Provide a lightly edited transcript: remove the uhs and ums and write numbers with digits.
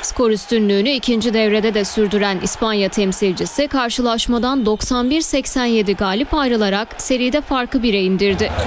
Skor üstünlüğünü ikinci devrede de sürdüren İspanya temsilcisi karşılaşmadan 91-87 galip ayrılarak seride farkı 1'e indirdi.